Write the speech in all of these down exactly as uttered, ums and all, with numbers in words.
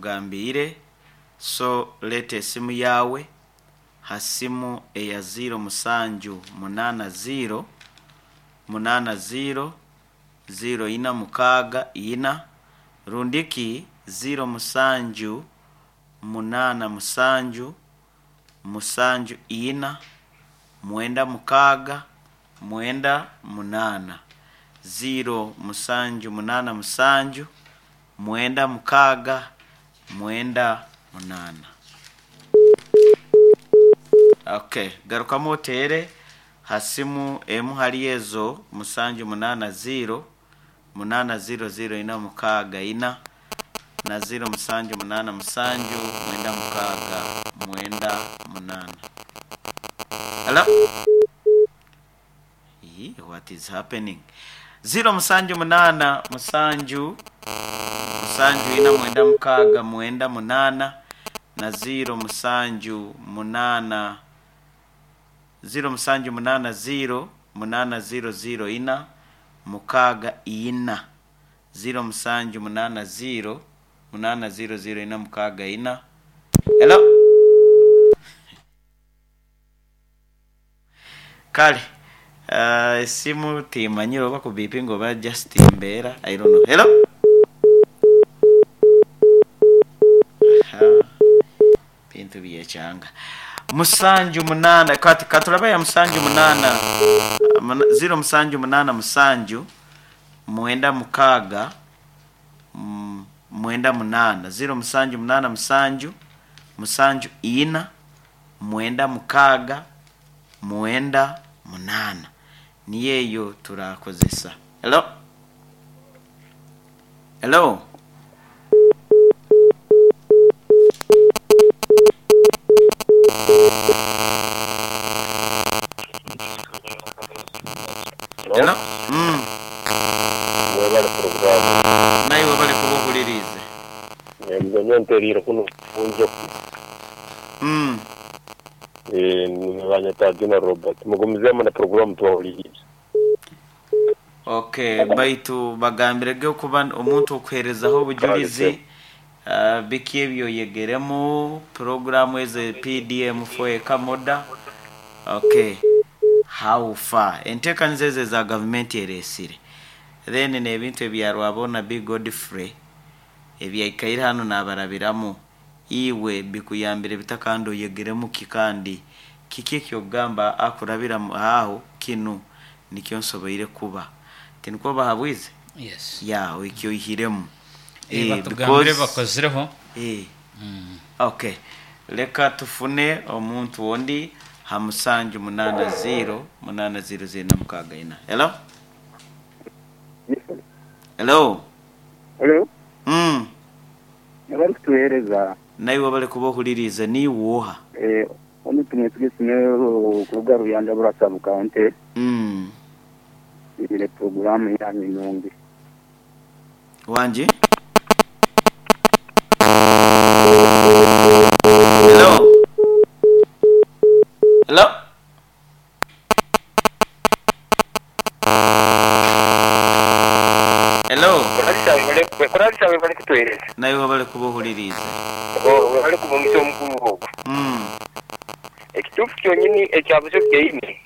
nkugambire so lete simu yawe hasimu eya zero musanju munana zero munana zero zero ina mukaga ina rundiki zero musanju munana musanju musanju ina mwenda mukaga mwenda munana zero musanju munana musanju mwenda mukaga mwenda munana. Okay, garuka motere hasimu emu haliezo musanju munana zero munana zero zero ina mukaga ina na zero musanju munana musanju mwenda mukaga mwenda munana. Hello? Yeah, what is happening? Zero musanju munana musanju musanju ina mwenda mukaga mwenda munana na zero musanju munana zero musanju munana zero munana zero zero ina mukaga ina zero musanju munana zero munana zero zero ina mukaga ina. Hello? Kale uh, simu timanyiro bako bipi ngo ba just imbera I don't know. Hello? Pintu biye changa musanju munana kati katuraba ya musanju munana zero musanju munana musanju mwenda mukaga mwenda munana zero musanju munana musanju musanju ina mwenda mukaga mwenda munana niyeyo turakozesa. Hello? Hello? Hello? Mm. Webale program. Nayi webale kubokulirize. Mzonyo nterira kuno unjo. Mm. Eh nibanya tajuna Robert. Mugumizema na program twawulirize. Okay, baitu bagambirege kuba umuntu okwerezaho bujulizi uh, bikebyo yegeremo program eze P D M for kamoda. Okay. How far enteka nzeze za government yeresire then ne bintu ebyarwa abona Big Godfrey ebyayikaira hano nabarabiramo iwe bikuyambire bitakando yegeremo kikandi kikikyo gamba akurabira aho kinu nikyo nsoboire kuba tinko bahabwize. Yes, ya wikyo ihiremo eh because bakozireho eh mm. Okay, leka tufune omuntu wondi hamusanju munana zero munana zero zero na mukaga ina. Hello? Hello? Hello? Mm. Nabari kutuhereza nayi wabale kubokuliriza ni woha eh oni tumwe tugesinero kuruga ruyanda burasa kaunti. Mm. Ile program ya nyongi wanje. Hello? Hello? Hello? Kuralisha webale kutuhereza. Nayi wabale kubokuliriza. Oh, webale kubongiso mukuru. Mm. Ekitufu kyonyini ekyabuzo kyeine.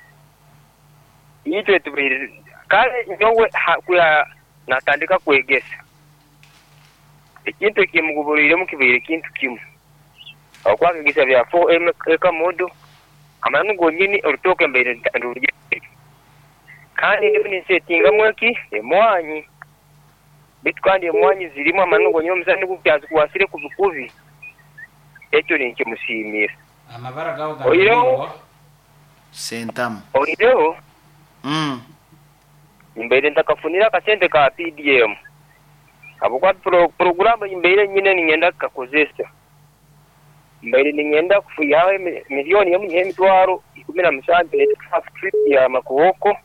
Yitwe tubiri kale nyowe kuya natandika kwegesa. Ekintu kimuguburire mu kibere kintu kimu. Okwagisa bya four M ekamodo amanu gonyini orutoke mbere ndurye. Kandi ndibini settinga mweki emwanyi. Bitwandi emwanyi zirimo amanu gonyo muzani gupyaza kuwasire ku bikuvi. Ekyo ni kimushimira. Amabara gawo gawo. Sentam. Oyireho? Mm. Imbere ndakafunira kasente ka P D M. Abukwa pro program imbere nyine ningenda kakozesa. Imbere ningenda kufuyawe milioni ya munye mitwaro ikumi na musanju ne trip ya makuboko.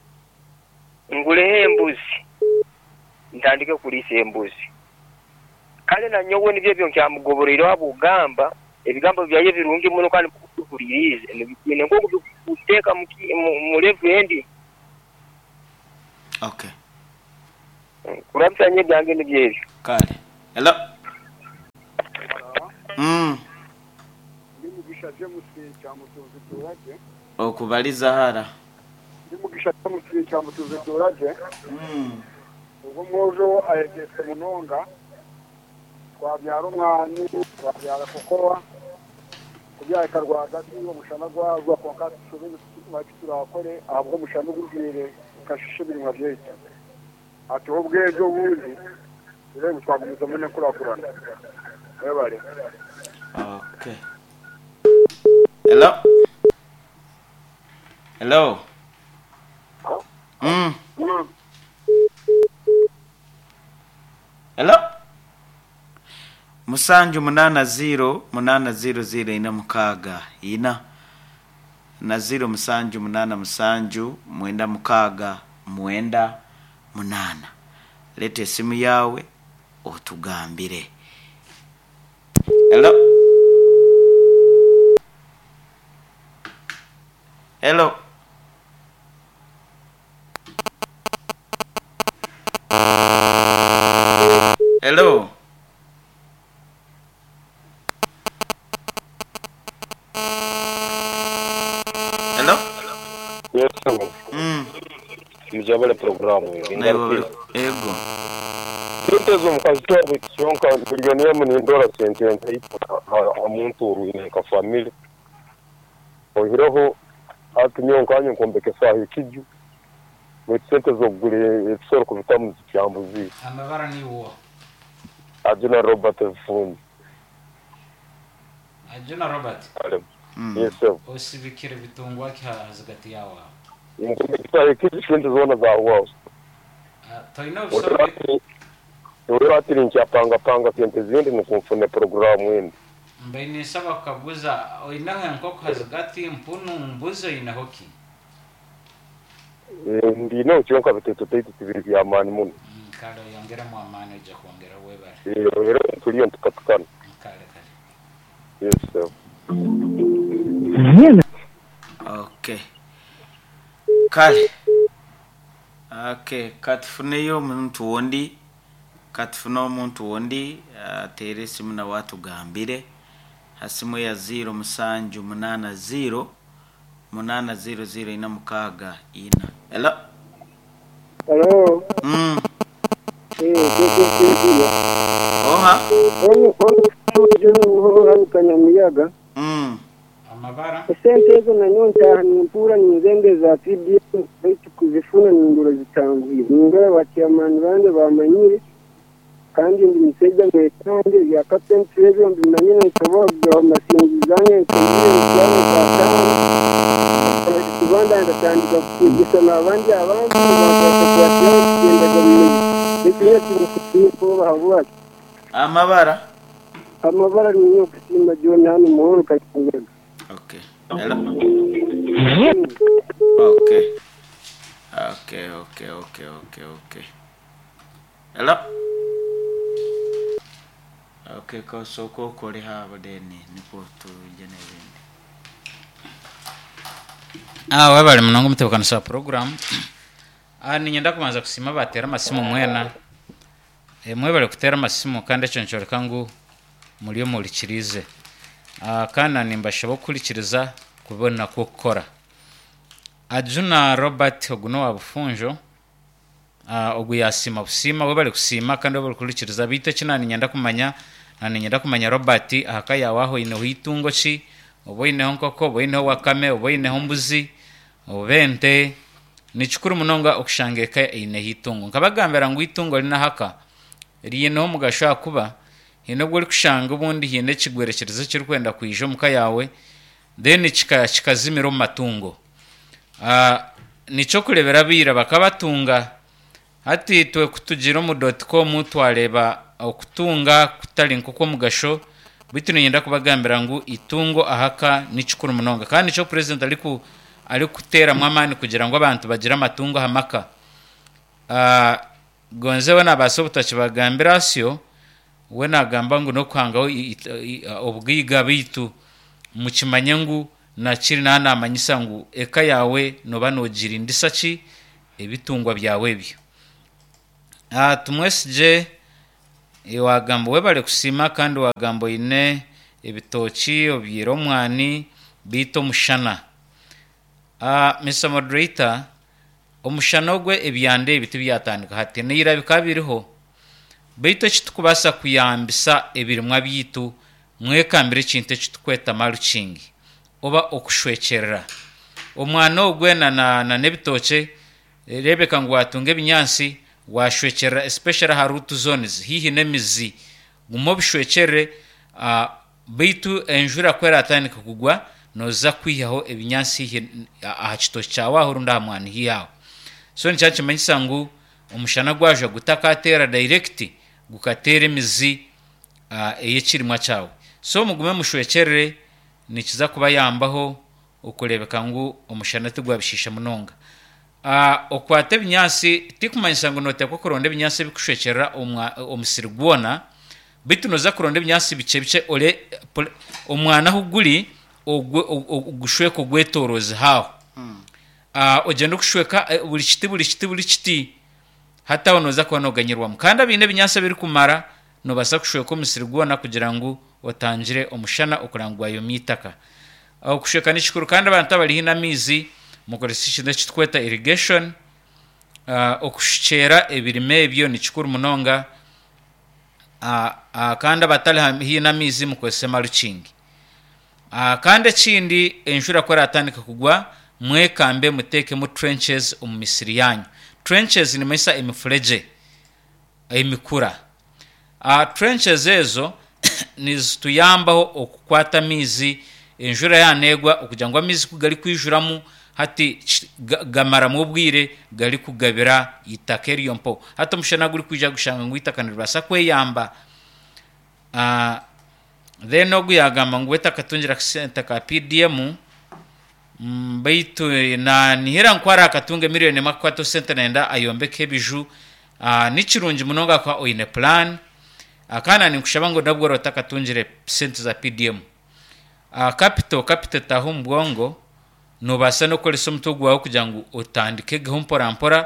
Ngule embuzi. Ndandike kulise embuzi. Kale na nyowe nibyo byo nkyamugoborero abugamba ebigambo byaye birungi muno kandi kukulirize nebikine ngo kuteka mu level endi. Okay. Kurabisanye byange nibyeri. Kale. Hello? mugisha James cya mutuze turaje okubaliza hara ndi mugisha James cya mutuze turaje mm ubwo mwojo ayegese munonga twabyara umwani twabyara kokowa kubyara karwaga niwo mushana gwa gwa konkati shobeze turakore ahubwo mushana guvire kashishe biri mwavyete ati ubwejo buzi rero twagumiza mune kurakurana ebale okay hello hello mm hello musanju munana zero munana zero zero ina mukaga ina na zero musanju munana musanju mwenda mukaga mwenda munana lete simu yawe otugambire hello hello hello hello yes mm mjabale programu Naibo, ego sente zo mukazitoa kyonka biliyoni mu ndora sente ntai omuntu ruine ka family ohiroho atunyonka anyo kombeke sahi kiju mu sente zo gure tsoro ko bitamu cyambuzi amabara ni wo ajuna Robert Fund ajuna Robert ale mm. yes sir osibikire bitungwa kyazagati yawa ingumisa kiju sente zona za wao toina usabe uri atiri ncyapanga panga sente zindi nukumfune programu indi mbaini saba kabuza oinaho nkoko hazagati mpunu mbuzo ina hoki ndi no cyonka biteto tete tibiri bya mani muno kale yongera mu amani je kuongera webare eh rero tuliyo tukatukana kale kale yes sir okay kale okay katufuneyo muntu wondi katufuna omuntu wondi atere simu na watu gambire hasimu ya zero musanju munana zero munana zero zero ina mukaga ina hello hello mm eh keke oha ono ono ono ono kanyamiyaga mm amabara sente zo na nyonta nimpura ninzenge za P D M baitu kuzifuna ninduro zitanguye ningara batyamani bande bamanyire kandi ndi misega ngekande ya Captain Treasure mbimanye nsoboga amasingizanye kandi cyane cyane kubanda ndatandika kugisa nabandi abandi bakatwa kugenda gabiye bikiye kuko bahavuye amabara amabara niyo kusimba jone hano muhoro kakingega okay hello okay okay okay okay okay okay hello okay ko soko kole habo deni nipo tujene bindi ah wabale munongo mutebukana sa program ah ninyenda kumanza kusima batera amasimu mwena e mwebale kutera amasimu kandi cyo nchoreka ngo muri muri kirize ah kana nimbashabo kurikiriza kubona ko gukora ajuna Robert oguno wabufunjo ah oguyasima busima webale kusima kandi webale kurikiriza bite kinani nyenda kumanya nani nyenda kumanya Robert ahakaya waho ine hitungo chi oboine honkoko oboine wakame oboine hombuzi obente nichukuru munonga okushangeka ine hitungo nkabagambera ngo hitungo lina haka riyeno mugasha kuba hino bwo kushanga ubundi hine kigwerekerezo kiri kwenda kwijo muka yawe then chika chikazimiro matungo ah nico kurebera bira bakabatunga hati twe kutugira mu dot com twareba okutunga kutali nkoko mugasho bitu nyenda kubagambira ngo itungo ahaka nichukuru munonga kandi cyo president aliku ali kutera mwamani kugira ngo abantu bagira amatungo hamaka ah gonzewe nabasobota kibagambira syo we nagamba ngo no kwanga obwiga bitu mukimanye ngo nakiri nana amanyisa ngo eka yawe no banogira indisachi ebitungwa byawe byo ah tumwesije iwagambo webale kusima kandi wagambo ine ebitoki obyiro mwani bito mushana. Ah Mister Moderator, omushana ogwe ebyande ebiti byatandika hati neira bikabiriho bito kitukubasa kuyambisa ebirimwa byitu mwekambire kinte kitukweta mulching oba okushwekerera omwana ogwe na na nebitoke rebeka ngo atunge binyansi washwekerera especially ha root zones hihi nemizi gumo bishwekere uh, bitu enjura kwera atandika kugwa noza kwihaho ebinyansi aha kitoki cyawe aho runda mwana hiyaho. So nicyache manyisa ngo umushana gwaje gutakatera direct gukatere mizi uh, eyekirimwa cyawe. So mugume mushwekerere nikiza kuba yambaho okurebeka ngo umushana tugwabishisha munonga. Ah uh, okwate binyansi tikumanyisa ngo note ko kuronde binyansi bikushwekerera omusiri gwona bitu noza kuronde binyansi bice bice ole omwana huguri ogushweko gwetoroze hawo. Ah uh, ogenda kushweka buri kiti buri kiti buri kiti hata onoza ko noganyirwa mukanda bine binyansi biri kumara no basa kushweka omusiri gwona kugira ngo otangire omushana okurangwa yo mitaka. Aho kushweka nikikuru kandi abantu bali hina mizi mukoresha ndetse tweta irrigation uh, okushera ebirime ebyo nikikuru munonga uh, uh, kandi abatali hina mizi mukoresha mulching. Uh, kandi kindi enjura kwera atandika kugwa mwekambe muteke mu trenches omu misiri yanyu. Trenches ni mesa emifurege emikura. Uh, trenches ezo nizituyambaho okukwata mizi enjura yanegwa okugira ngo amizi kugali kwijuramu hati gamara mu bwire gali kugabira itakeri yompo hata mushana guri kuja gushanga ngo itakanirasa kweyamba. Ah uh, then ogu yagamba ngo etakatungira kisenta ka P D M mbaitu na nihira nkwara akatunge miliyoni makwato sente nenda ayombeke biju uh, nikirungi munonga kwa oine plan akana uh, nikushabango ndabwo rotakatungire sente za P D M. Uh, capital capital taho mbwongo no basa no kolesa mutugu wawe kugira ngo utandike gahumpora mpora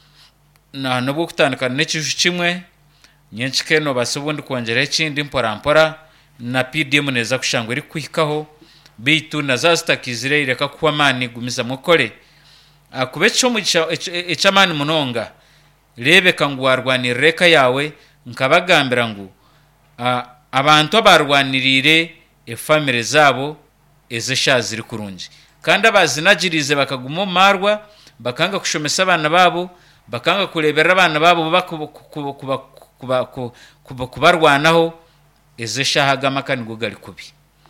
na nobwo kutandika n'ekiju kimwe nyenchike no basa ubundi kongera ikindi mpora mpora na P D M neza kushangwa iri kwikaho bitu na zastakizire ireka kuwa mani gumiza mukore. Akubecho mu echamani munonga rebeka ngo warwanireka yawe nkabagambira ngo uh, abantu abarwanirire efamily zabo ezesha ziri kurungi kandi abazinagirize bakagumo marwa bakanga kushomesa abana babo bakanga kurebera abana babo bakuba kubarwanaho ezesha hagama kandi gugali kubi.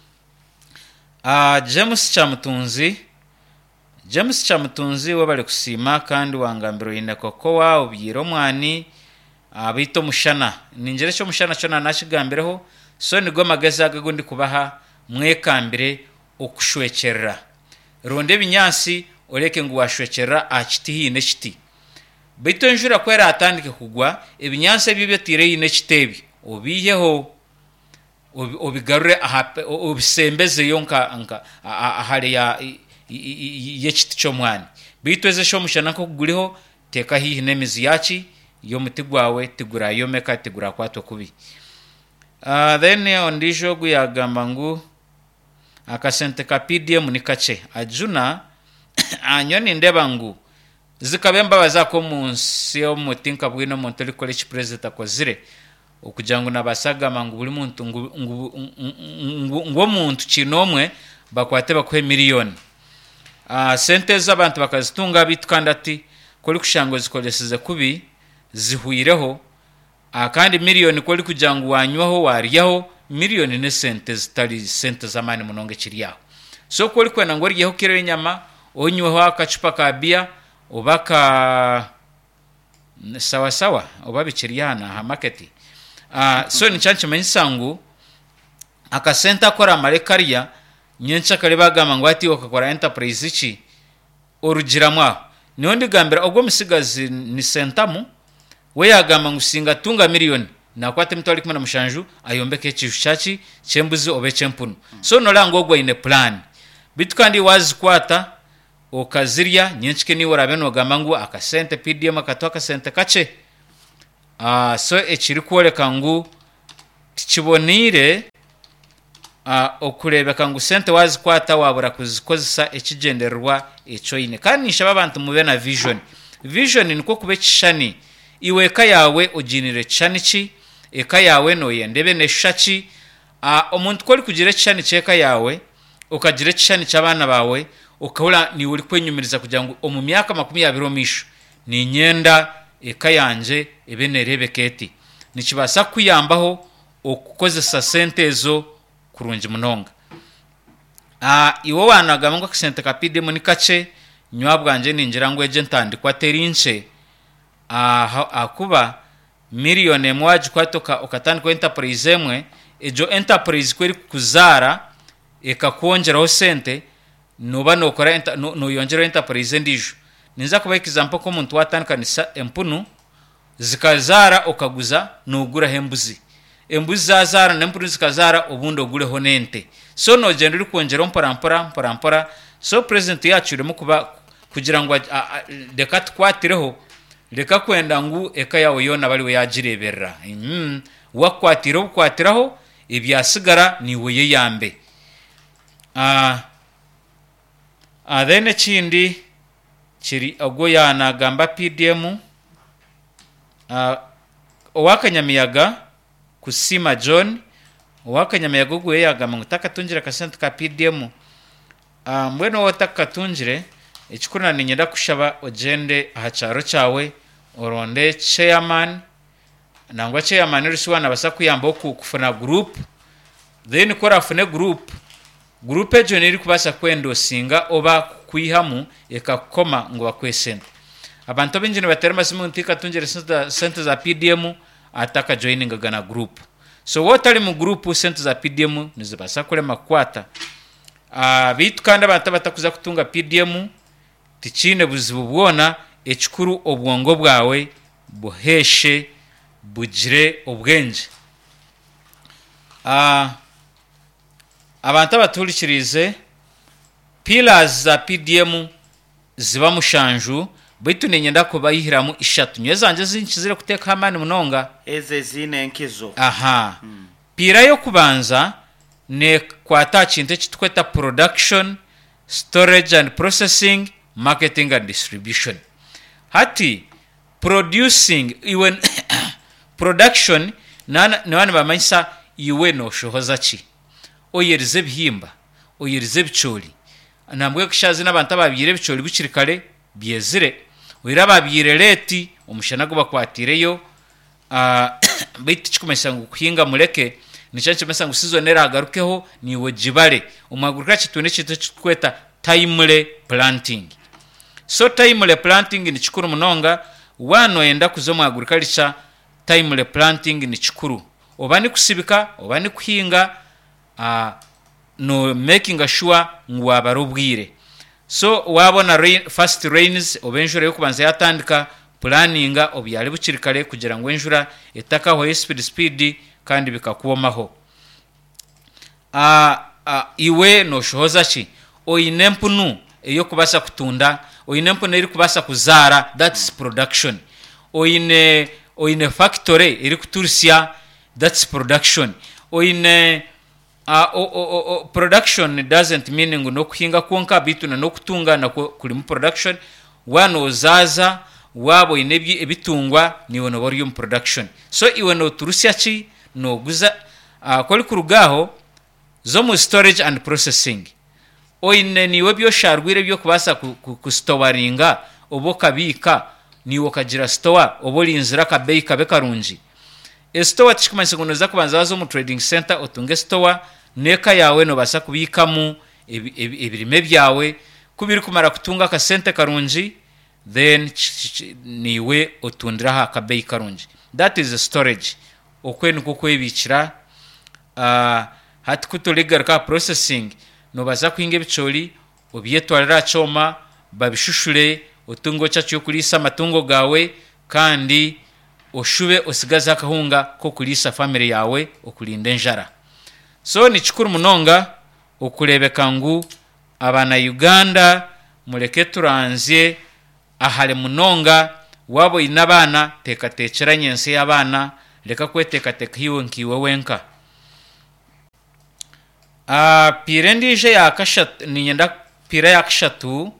Ah uh, James Chamutunzi James Chamutunzi wabale kusima kandi wangambiro ine kokowa obyiro mwani abito uh, mushana ninjere cyo mushana cyo nashigambireho. So nigo mageza gagundi kubaha mwekambire okushwekerera ronde binyansi oleke ngo washwekerera akitihi nekiti bito njura kwera atandike kugwa ebinyansi byo byatire ine kitebi obiyeho obigarure obisembeze yonka anka ahale ya yekiti cyo mwani bito eze sho mushana ko kuguriho teka hihi nemizi yachi yo mutigwawe tigura yo meka tigura kwato kubi. Uh, then ondisho guyagamba ngu akasente ka P D M nikache ajuna anyoni ndeba ngu zikabemba bazako munsi yo mutinka bwino Montreal College President akozire okujangu nabasaga mangu buli muntu ngo muntu kinomwe bakwate bakwe miliyoni. Uh, sente z'abantu bakazitunga bitukandati koli kushango zikoleseze kubi zihuireho. Akandi miliyoni koli kujangu wanywaho wariyaho miliyoni ne sente zitali sente zamani munonge kiriyaho. So koli kwena ngo riyeho kiro inyama onyweho akacupa ka bia obaka sawa sawa obabikiriyana ha market. Ah uh, so ni chanche mensangu akasenta akora marekaria nyencha kalebagama ngo ati okakora enterprise iki orugiramwa nyondi gambira ogwo musigazi ni sentamu we yagamba ngusinga tunga miliyoni nakwate mtwali kumana mushanju ayombeke cyuchachi chembuzi obe chempunu. So no lango ogwo ine plan bitukandi wazi kwata okazirya nyenchike ni warabeno gamangu akasente P D M akatoka sente kache. Ah uh, so echiri kwoleka ngu kibonire uh, okurebeka ngu sente wazikwata wabura kuzikozesa ekigendererwa ekyo ine kandi nishaba abantu mube na vision. Vision niko kuba ekishani iwe eka yawe oginire ekishani ki eka yawe noyendebe neshaki uh, omuntu koli kugira ekishani kyeka yawe okagira ekishani ky'abaana bawe okahura ni uri kwenyumiriza kugira ngo omu myaka makumi abiri omisho ni nyenda eka yanje ebe nerebeka eti nikibasa kuyambaho okukozesa sente ezo kurungi munonga. Ah iwo wanagamba ngo sente ka P D M ni kace nywa bwanje ningira ngo eje ntandikwa terinche ah akuba million emwaji kwatoka okatandika enterprise emwe ejo enterprise kweri kuzara ekakwongeraho sente noba nokora enta, no, no yongera enterprise ndijo ninza kuba example ko muntu watandika nisa empunu zikazara okaguza nogura hembuzi embuzi zazara nempunu zikazara obundo guleho nente so no genda uri kwongera mpora mpora mpora mpora so president yacu irimo kuba kugira ngo deka twatireho leka kwenda ngu eka yawe yona bali we yajireberera mm, wakwatira ukwatiraho ibyasigara ni we yambe. Ah uh, then chindi chiri ogoya na gamba P D M uh, owakanyamiyaga kusima John owakanyamiyaga gwe yagamba ngutaka tunjira kasente ka P D M uh, mbweno wotaka tunjire ekikuna ninyenda kushaba ogende ahacharo cyawe oronde chairman nangwa chairman rusiwana basa kuyamba okufuna group then kora fune group group ejo niri kubasa kwendo singa oba kwihamu ekakoma ngo bakwesente abantu benjine baterema simu ntika tunjere sente za P D M ataka joining gana group so wotali mu group sente za P D M nizibasa kule makwata ah bitu kanda abantu batakuza kutunga P D M tichine buzibu bwona ekikuru obwongo bwawe buheshe bujire obwenje. Ah abantu abaturikirize pillars za P D M ziba mushanju bitu nenyenda ko bayihiramu ishatu nyezanje zinchizire kuteka amani munonga eze zine enkizo. Aha hmm. Pira yo kubanza ne kwata chinte kitweta production, storage and processing, marketing and distribution. Hati producing even production nana nani bamanyisa iwe no shohoza chi oyerize bihimba oyerize bicholi nambwe kushazi nabantu babire bicholi bukirikale byezire wira babire leti umushana go bakwatireyo ah uh, biti chikumesa nguhinga muleke nicyanche mesa ngusizonera agarukeho niwe jibale umagurika kitune kito kweta timely planting. So timely planting ni chikuru munonga wano yenda kuzomu agriculture timely planting ni chikuru obani kusibika obani kuhinga uh, no making sure ngwabarubwire so wabona rain, fast rains obenjura yo kubanza yatandika planninga obyali bukirikale kugira ngo enjura etaka ho speed speed kandi bikakuomaho. Ah uh, uh, iwe no shohoza chi oinempunu eyo kubasa kutunda oinempunu eri kubasa kuzara that's production oine oine factory eri kuturisia that's production oine uh, o, o, o, production doesn't mean no kuhinga konka bitu na no kutunga na kuli production wano zaza wabo inebyi ebitungwa niwo no volume production so iwe no turusia chi no guza uh, koli kurugaho zo mu storage and processing oine niwe byo sharwire byo kubasa kustowaringa oboka bika niwo kagira store obolinzira ka bei kabe karunji e store tishikumanse kunoza kubanza zo mu trading center otunge store neka yawe no basa kubikamu ebirime byawe kubiri kumara kutunga ka sente karunji then ch ch niwe otundira ha ka bei karunji that is a storage okwenu kukwebikira uh, hati kutolegar ka processing no baza kuhinga bicholi obyetwalira choma babishushule otungo cyacu kulisa matungo gawe kandi oshube osigaza kahunga ko kulisa family yawe okulinda njara so ni chikuru munonga okurebeka ngu abana Uganda muleke turanzie ahale munonga wabo inabana teka teceranye nse yabana leka kweteka teka hiwe nkiwe wenka. Ah, pire ndije yakashatu ninyenda pire yakashatu.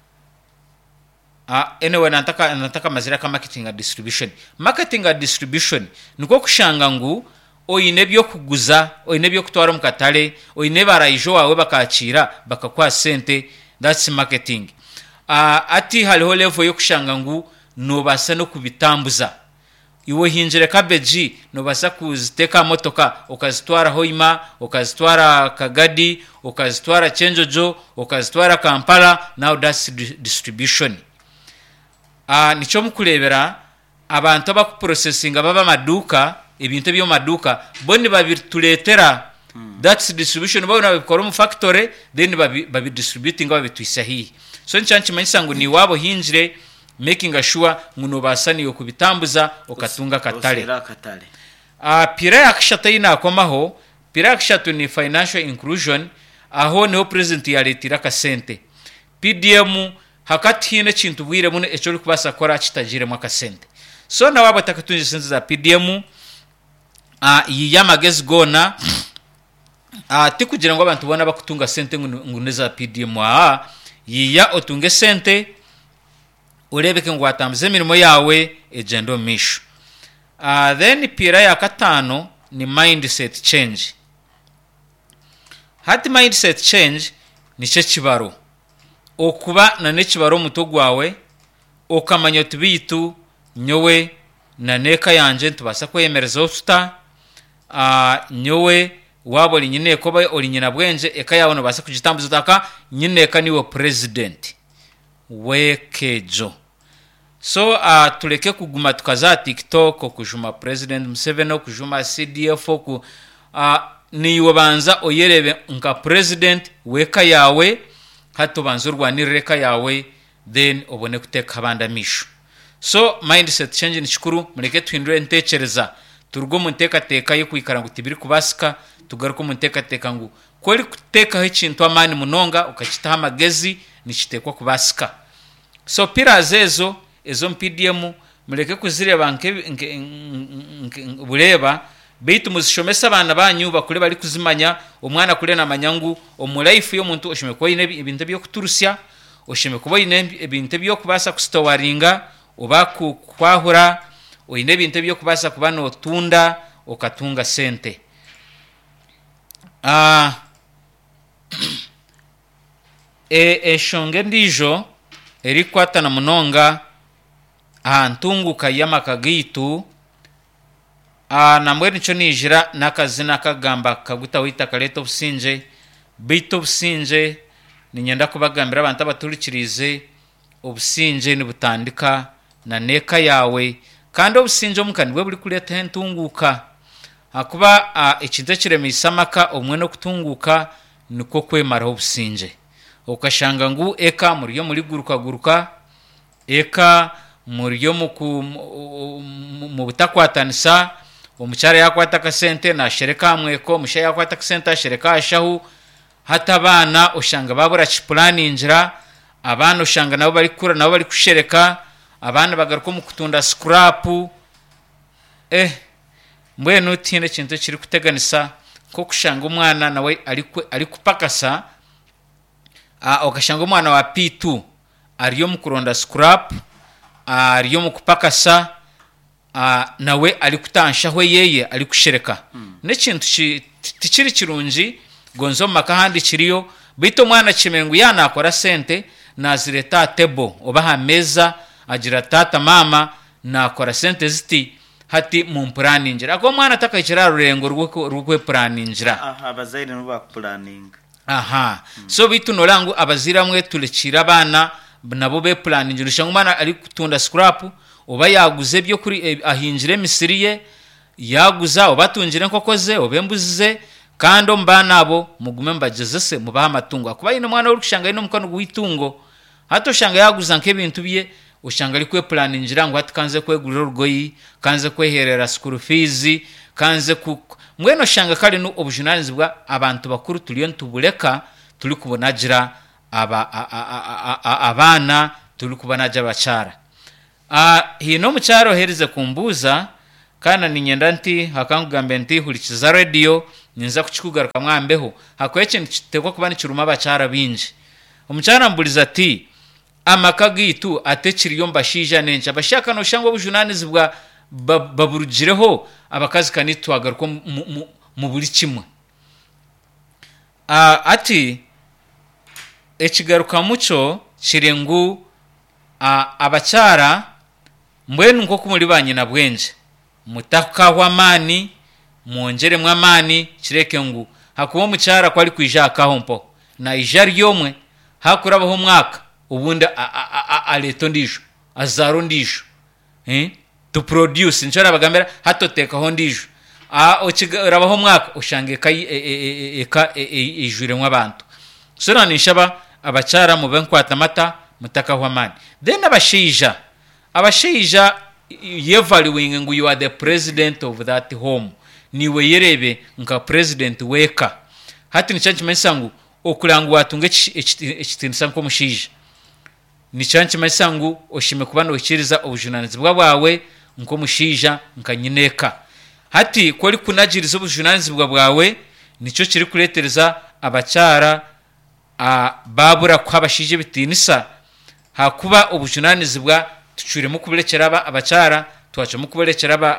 Ah, anyway nataka nataka mazira ka marketing and distribution. Marketing and distribution niko kushanga ngu oyine byo kuguza, oyine byo kutwara mukatale, oyine barayijo wawe bakakira bakakwa sente, that's marketing. Ah, ati haliho level yo kushanga ngu no basa no kubitambuza. Iwe hinjire kabeji no basa kuziteka motoka ukazitwara hoima, ukazitwara Kagadi, ukazitwara Chenjojo, ukazitwara Kampala. Now that's distribution. Ah, nicho mukurebera abantu abakuprocessinga baba maduka, ibintu byo maduka boni babituletera. hmm. That's distribution. Babo nabikora mu factory then babi, babi distributing babitwisa hi. So nchanchi manyisa ngo ni wabo hinjire making sure muno basani yo kubitambuza okatunga katale. Ah, pira yakashata ina komaho, pira yakashatu ni financial inclusion, aho niho president yaletira ka sente. P D M hakati hine chintu bwire muno echo kubasa kora kitagire mwaka sente. So na wabo takatunje sente za P D M ah yiyamagezi gona ah tikugira ngo abantu bona bakutunga sente nguneza P D M ah yiya otunge sente urebeke ngo atamze mirimo yawe ejendo misho. Uh, then pira ya katano ni mindset change. Hati mindset change ni cyo kibaro okuba na ne kibaro muto gwawe okamanya tubitu nyowe na neka yanje tubasa kwemereza ofuta uh, nyowe wabo linyine ko baye olinyina bwenje eka yawo no basa kugitambuza taka nyine ka niwe president wekejo. So uh, tuleke kuguma tukaza TikTok okujuma president Museveni okujuma C D F ku uh, niwe banza oyerebe nka president weka yawe hato banzurwa nireka yawe then obone kuteka abanda misho. So mindset change ni shukuru muleke twindure ntekereza turgo munteka teka yo kwikara ngo tibiri kubasika tugaruko munteka teka ngo kweli kuteka ikintu amani munonga ukakitaha magezi nikitekwa kubasika. So pira zezo ezo P D M muleke kuzireba nke bureba bitu muzishomesa abana banyu bakure bari kuzimanya umwana kure na manyangu omulife yo muntu oshime ko ine ibintu byo kuturusya oshime kubo ine ibintu byo kubasa kustowaringa obaku kwahura oine ibintu byo kubasa kubano tunda okatunga sente. Ah e eshonge ndijo eri kwata na munonga ahantungu kayama kagitu a namwe nico nijira nakazina kagamba kaguta wita kaleto businje bito businje ninyenda kubagambira abantu abaturikirize obusinje ni butandika na neka yawe kandi obusinje mukani bwe buri kuleta hentunguka akuba ikintu kiremishamaka omwe no kutunguka niko kwemara obusinje ukashanga ngu eka muri yo muri guruka guruka eka muri yo mu butakwatanisa omucyara yakwata ka sente na shereka mweko mushaya yakwata ka sente shereka ashahu hata bana ushanga babura planningira abana ushanga nabo bari kura nabo bari kushereka abana bagaruka mu kutunda scrap eh mbwe nutinde kintu kiri kuteganisa ko kushanga umwana nawe ari ari kupakasa a okashanga umwana wa P two ariyo mu kuronda scrap ariyo mu kupakasa Uh, nawe ali kutanshaho yeye ali kushereka hmm. ne kintu tikiri kirungi gonzo makahandi kiriyo bito mwana kimengu yana akora sente nazireta table obaha meza agira tata mama na akora sente ziti hati mu planning ako mwana takakira rurengo rw'ukwe planning aha abazaire no ba planning aha hmm. So bito norangu abaziramwe tulikira abana nabo be planning rushangu mwana ali kutunda scrap oba yaguze byo kuri ahinjire misiriye yaguza obatungire nkokoze obembuzize kando mbana abo mugume mbagezese mubaha matungo akuba ino mwana uri kushanga ino mukano guhitungo hato shanga yaguza nk'ebintu bye ushanga ari kwe planning ngo hatikanze kwegurira rugoyi kanze kweherera school fees kanze ku mweno shanga kali no obujunalizi bwa abantu bakuru tuliyo ntubuleka tuli kubonagira aba abana tuli kubonagira bachara. Ah hino mucyaro herize kumbuza kana ninyenda nti hakangugambe nti hulikiza radio ninza kuchikugaruka mwambeho hakwe kintu kitekwa kuba nikiruma abacara binji omucara mbuliza ati amaka gitu atekiriyo mbashija nenje abashaka no shangwa bujunanizi bwa baburugireho abakazi kanitwagaruko mu buri kimwe a ati ekigaruka muco kirengu abacara mbwenu nko kumuri banyina bwenje mutakahwa amani mwongere mwamani kireke ngu hakuba mucara kwali kwijakaho mpo na ijari yomwe hakurabaho mwaka ubundi aleto ndisho azaro ndisho eh to produce nchora bagambera hatotekaho ndisho a okirabaho mwaka ushange kai eka ijure mwabantu sura nishaba abacara mu benkwata mata mutakahwa amani then abashija abashija yevaluing ngu you are the president of that home niwe yerebe nka president weka hati nicyanchi mayisangu okulangu watunge ekitinisa nko mushija nicyanchi mayisangu oshime kubana okiriza obujunanizi bwawe nko mushija nkanyineka hati kwali kunagiriza obujunanizi bwawe nico kiri kuretereza abacara a babura kwabashije bitinisa hakuba obujunanizi bwa tuchure mu kuberekera aba abacara twacha mu kuberekera aba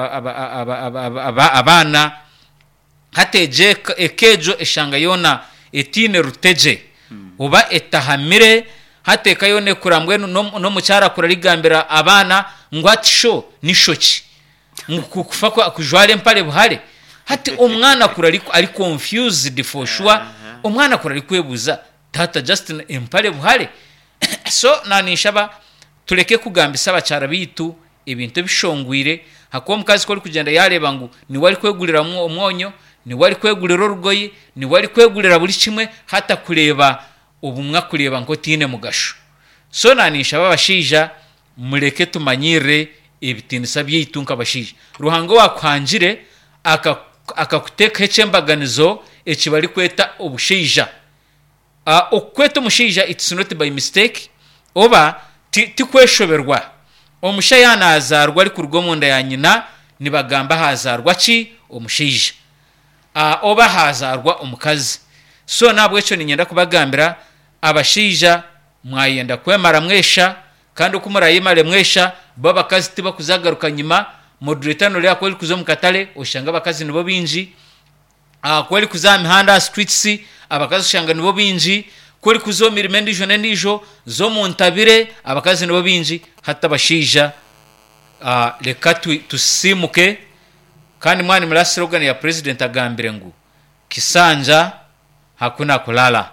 abana hateje ekejo eshanga yona etine ruteje uba etahamire hateka yone kurambwe no mucara kurarigambira abana ngwatisho nishoki ngukufa ko akujwale mpale buhale hati umwana kurari ari confused for sure umwana kurari kwebuza tata Justin impale buhale so nani shaba tuleke kugambisa abacara bitu ibintu bishongwire hakuba mukazi ko kugenda yareba ngo ni wari kwegurira umwonyo ni wari kwegurira urugoyi ni wari kwegurira buri kimwe hata kureba ubumwa kureba ngo tine mugasho so nanisha babashija mureke tumanyire ibitinisa byitunka bashije ruhango wakwanjire akakuteka echembaganizo ekibali kweta obushija a okweta mushija it's not by mistake oba tikweshoberwa omushayana azarwa ari kurwo munda ya nyina nibagamba hazarwa ki omushija a oba hazarwa omukazi so nabwo echo ninyenda kubagambira abashija mwayenda kwemara mwesha kandi ukumurayimare mwesha baba kazi tiba kuzagaruka nyima moderator lya kweli kuzo mukatale oshanga bakazi nibo binji a kweli kuzami handa streets abakazi oshanga nibo binji kweli kuzo mirimendi jone nijo zo muntabire abakazi nibo binji hata bashija uh, leka tusimuke kandi mwani mula slogan ya president agambire ngu kisanja hakuna kulala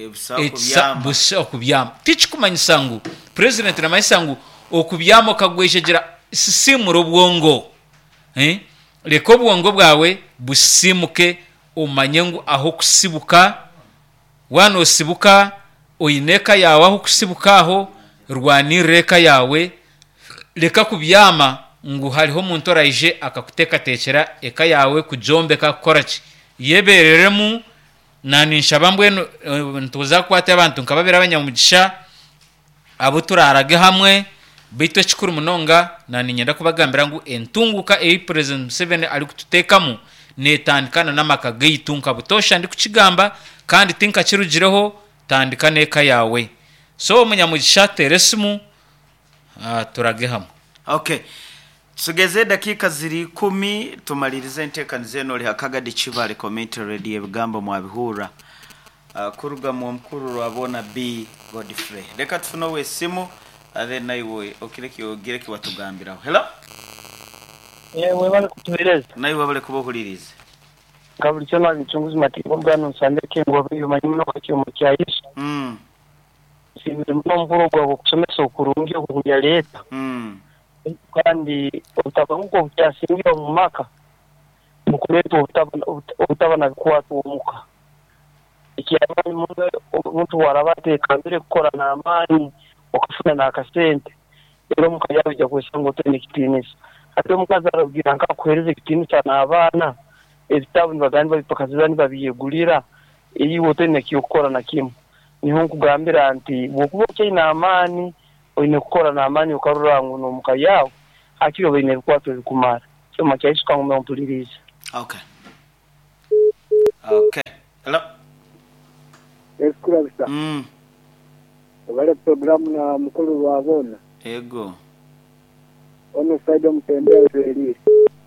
busa okubyama tichi kumanyisangu president na mayisangu okubyamo kagweshejera sisimuro bwongo eh leko bwongo bwawe busimuke umanyengu aho kusibuka wano sibuka oyineka yawe aho kusibukaho rwanireka yawe leka kubyama ngo hariho muntu orayije akakuteka tekera eka yawe kujombe kakoraki yebereremu nani nshabambwe ntuza kwata abantu nkababira abanyamugisha abo turarage hamwe bito chikuru munonga nani nyenda kubagambira ngo entunguka e president seven ali kututekamu netandikana namakaga yitunka butosha ndi kukigamba kandi tinka kirugireho tandika neka yawe so umunyamugisha teresimu uh, turage hamwe okay sugeze dakika ziri kumi tumalirize ntekanize noli hakagadi chibale commentary radio bigambo mwabihura uh, kuruga mu mkuru wabona B Godfrey reka tufuno we simu ave naiwe okireki ogireki watugambiraho hello yewe bale kutuhereza naiwe bale kubohulirize kabuli cyo nabi chunguzi matiko bwana nsandeke ngo bimanyi no kwacyo mu cyayisha mm sibiri mu mvuro gwa kusomesa ukurungi okujya leta mm kandi utaba ngo byasingiye mu maka mukuleto utabana utabana kwatu umuka ikiyamani umuntu warabateka mbere gukorana amani okufuna na akasente rero mukayabijya kwesanga utene kitinisa ate mukaza arabwira nka kuhereze kitinisa na abana ebitabu bagani babipakazani babiyegulira iyi wotene kiyokora na kimwe niho nkugambira anti bokuboke ina amani oine kukora na amani ukarurangu no mukayawo akiro bine kwatu kumara cyo macyayishuka ngo mpulirize okay Okay. Hello. Eskura bisa. Mm. Wale programu na mkulu wa bona. Ego. Ono saido mtembea zeli.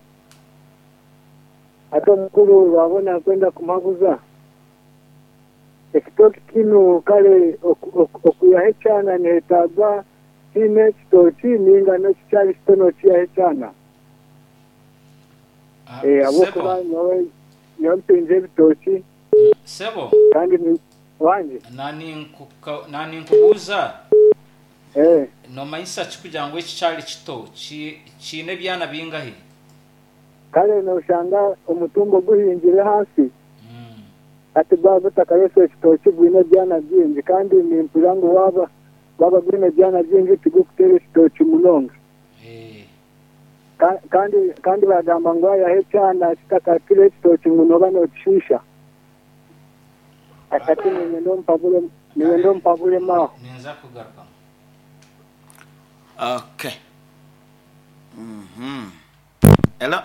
Hata mkulu wa bona kwenda kumaguza. Ekitoki kino kale okuya hechana netagwa kine kitoti ninga no kichali stono chia hechana. Eh aboko nawe yampenze bitoti. Sebo. Kandi ni wanje. Nani nkuka nani nkubuza. Eh. No maisa chikugira ngo iki cyari kito kine byana bingahe. Kale no shanga umutumbo guhingire hasi. Ati baba takarese kitoki bwine byana byinji kandi ni mpurango waba baba bwine byana byinji tigukutere kitoki munonga. Eh. Kandi kandi bagamba ngo yahe cyana kitakakire kitoki munoba no kishisha. Akati ni ndo mpavule ni ndo mpavule ma. Nenza kugaruka. Okay. Mhm. Hello.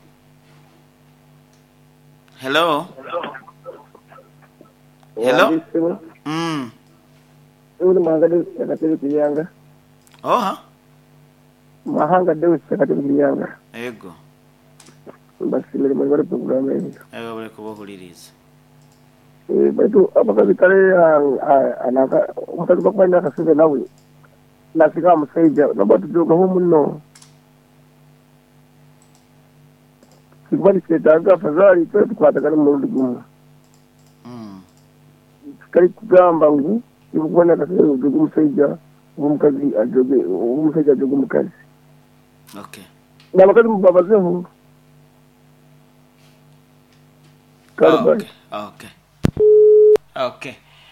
Hello. Hello. Mm. Ule mahanga sekatiri kiyanga. Oha. Mahanga deus sekatiri kiyanga. Ego. Basi le mwari programu hiyo. Ego bale kubohuliriza. Eh bado abakazi kale anaka mutatu bakubanya kasize nawe. Nasika musaija nabatu doga humuno. Kibali kitanga fadhali kwetu kwataka mu gumu. Mm. Kali kugamba ngo ibukubona kasize doga musaija umukazi ajoge umusaija ajoge umukazi. Okay. Nabakazi mubabazeho. Okay. Okay. Okay.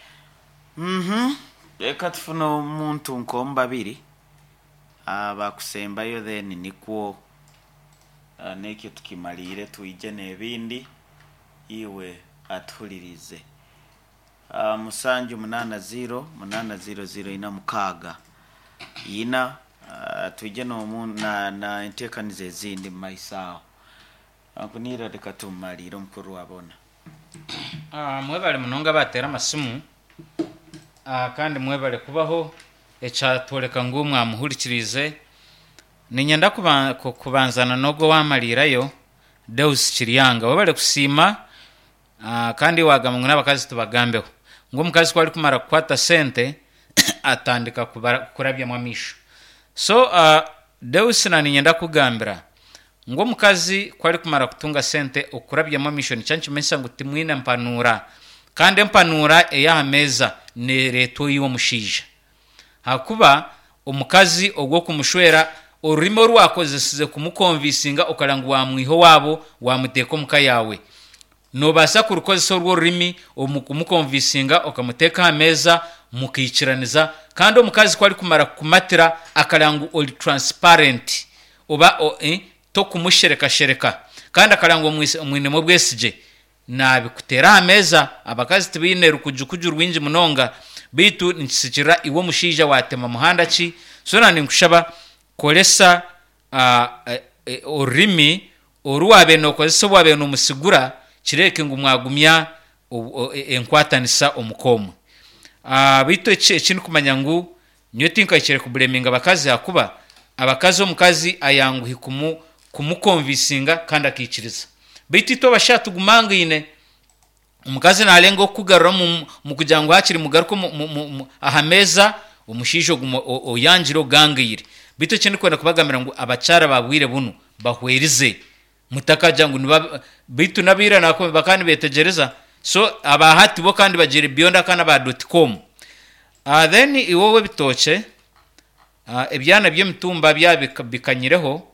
Mhm. Reka tufuna omuntu nkomba babiri abakusembayo then nikwo uh, nekyo tukimalire tuije nebindi iwe atulirize uh, musanju munana zero munana zero zero ina mukaga ina uh, tuije no na na intekanize zindi maisao akunira reka tumalire mukuru wabona ah mwebale munonga batera amasimu ah kandi mwebale kubaho ecatoleka ngo mwamuhurikirize ninyenda kubanzana nogo wamalirayo Deus Kiryanga wabale kusima ah kandi wagamwe n'abakazi tubagambeho ngo mukazi kwali kumara kwata sente atandika kurabya mwamisho so uh, Deus na ninyenda kugambira ngo mukazi kwali kumara kutunga sente okurabya mwamisho nicyanchi mensa ngo timwina mpanura kandi mpanura eya meza ne reto yiwo mushija hakuba omukazi ogwo kumushwera orimo rwakozesize kumukonvisinga okalangu wa mwiho wabo wa muteko muka yawe no basa kurukozesa urwo rimi omukumukonvisinga okamuteka ameza mukiciraniza kandi omukazi kwali kumara kumatira akalangu all transparent oba o, eh, to kumushereka shereka kandi akalangu mwine mu bwesije nabikutera ameza abakazi tibine rukujukuju rwinji munonga bitu nikisikira iwo mushija watema muhanda ki so nani nkushaba kolesa uh, uh, orimi oruwabe no kozesa wabe no musigura kireke ngo mwagumya enkwatanisa omukomo ah uh, bitu ekintu kumanya ngo nyo tinka kire kubleminga abakazi akuba abakazi omukazi ayangu hikumu kumukonvisinga kandi akikiriza bitu to bashatu gumangine umukazi nalenga okugarura mu kujango hakiri mugaruko ahameza umushisho oyanjiro gangire bitu kintu kwenda kubagamira ngo abacara babwire buno bahwerize mutakaja ngo bitu nabira nako bakani betegereza so abahati bo kandi bagire beyond kana ba .com ah then iwowe bitoche ah ebyana by'emitumba byabikanyireho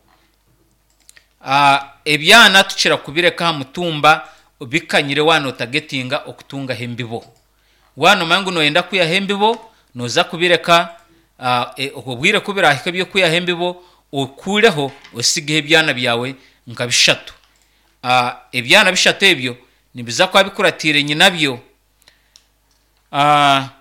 ah ebyana tukira kubireka mutumba bikanyire wano targetinga okutunga hembibo wano mangu no yenda kuya hembibo noza kubireka ah e, okubwire kubirahika byo kuya hembibo okureho osige ebyana byawe nkabishatu ah ebyana bishatu ebyo nibiza kwa bikuratire nyinabyo ah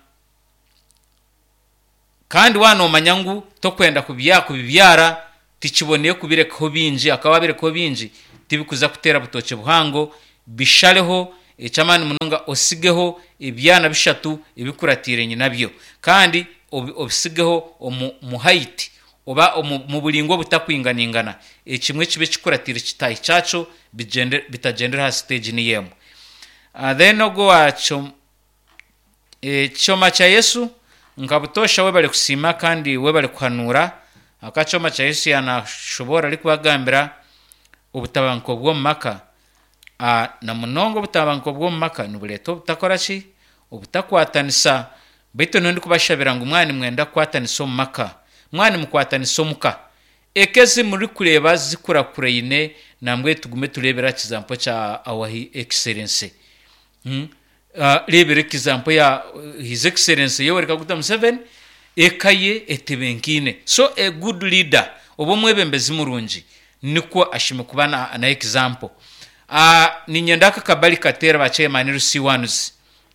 kandi wano manyangu tokwenda kubya kubibyara tikiboneye kubireka ho binji akababire ko binji tibikuza kutera butoke buhango bishaleho ekyamani munonga osigeho ebyana bishatu ebikuratiranye nabyo kandi obisigeho mu height oba mu bulingo butakwinganingana ekimwe kibe kikuratire kitayi cyaco bitagendera ha stage ni yemo. Uh, then ogo acho e choma cha Yesu ngabutosha we bali kusima kandi we bali kuhanura akachoma cha Yesu yanashobora ari kubagambira ubutabanko bwo maka a na munongo ubutabanko bwo maka nubuleto butakora ki ubutakwatanisa bito nondi kubashabira ngo umwani mwenda kwatanisa maka mwani mukwatanisa muka ekezi muri kureba zikura kureyine namwe tugume turebera kizampo cha awahi excellence. Hmm? Uh, lebere kizampo ya his excellence yoweri kaguta Museveni ekaye etebenkine. So a good leader obo mwebembezi murungi niko ashime kubana na example. Uh, ninyendaka kabali katera ba chairman Rusi ones.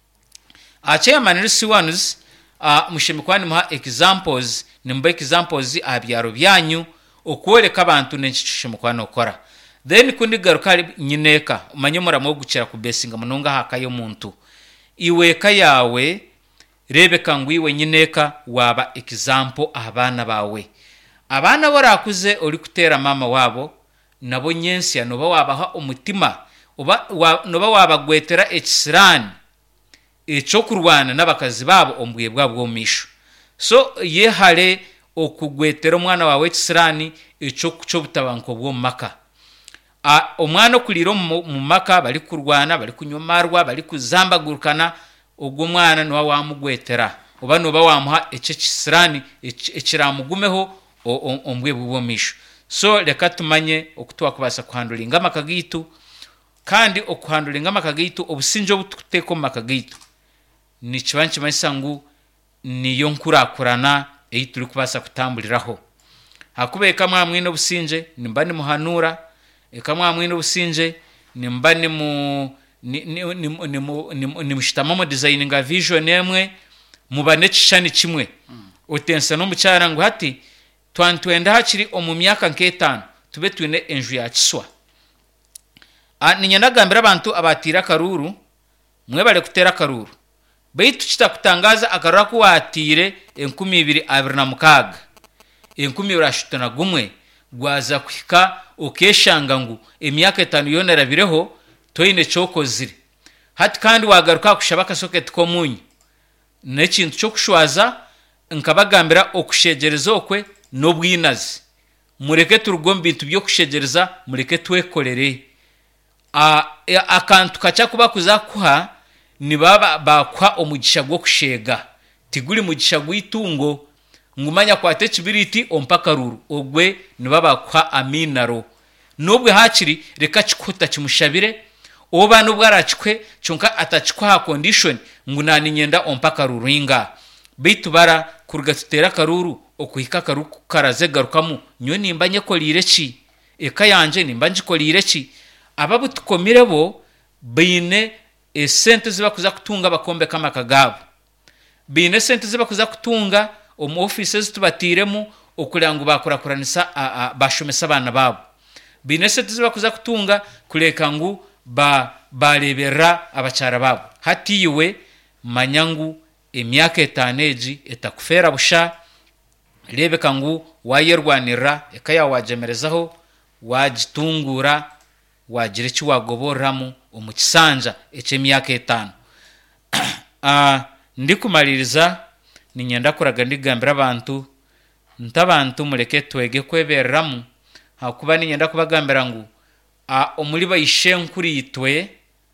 A chairman Rusi ones uh, mushime kwani muha examples nimba examples abyaro byanyu okwoleka abantu n'ekishimo kwana okora. Then kundi garukari nyineka umanyomora mo gucira ku besinga munonga hakayo muntu iweka yawe rebeka ngwiwe nyineka waba example abana bawe abana barakuze uri kutera mama wabo nabo nyensi anoba wabaha umutima oba wa, noba wabagwetera ekisirani eco kurwana n'abakazi babo ombuye bwabo misho. So ye hale okugwetera umwana wawe ekisirani eco cyo butabanko bwo maka. Uh, omwana kuliro mu maka bali kurwana bali kunyomarwa bali kuzambagurukana ubwo mwana no wamugwetera oba no bawamuha ece kisirani ekiramugumeho ombwe bwo misho. So leka tumanye okutwa kubasa kuhandulinga makagitu kandi okuhandulinga makagitu obusinjo bututeko makagitu ni kibanchi mayisangu niyo nkurakurana eyi turi kubasa kutambuliraho hakubeka mwamwe no businje nimbani muhanura ekamwa mwino businje nimbani mu ni ni ni ni ni mushitamo designing a vision emwe mubane kishani kimwe otensa no mucyara ngo hati twantwenda hakiri omu myaka nk'etano tube twine enju ya kiswa. A ninyandagambira abantu abatira karuru mwe bale kutera karuru baitu kitakutangaza akarura ku watire enkumi ibiri abiri na mukaga enkumi urashutana gumwe gwaza kwika okeshanga ngo emyaka etanu yonera bireho toyine chokozire hati kandi wagaruka kushabaka socket komunyi nekintu cyo kushwaza nkabagambira okushegereza okwe no bwinazi mureke turugomba bintu byo kushegereza mureke twekorere a akantu kacha kuba kuzakuha ni baba bakwa omugisha gwo kushega tiguri mugisha gwitungo ngumanya kwa techibiriti ompaka ruru ogwe ni baba kwa aminaro nubwe hakiri reka chikuta kimushabire oba nubwo arachikwe chonka atachikwa condition ngunani nyenda ompaka ruringa bitu bara kuruga tutera karuru okuhika karuku karaze garukamu nyo nimbanye ko lireki eka yanje nimbanje ko lireki ababu tukomirebo bine esente ziba kuza kutunga bakombe kama kagabo bine sente ziba kuza kutunga omu offices tubatiremu okulangu bakurakuranisa bashomesa abana babo bine sente ziba kuza kutunga kuleka ngu ba balebera abacara babo hatiwe manyangu emyaka etaneji etakufera busha lebeka ngu wayerwanira ekaya wajemerezaho wajitungura wagire ki wagoboramu omukisanja ekyemyaka etano. Ah ndikumaliriza ninyenda kuraga ndigambira abantu ntabantu muleke twege kwebereramu hakuba ninyenda kubagambira ngu a omuli bayishenkuri itwe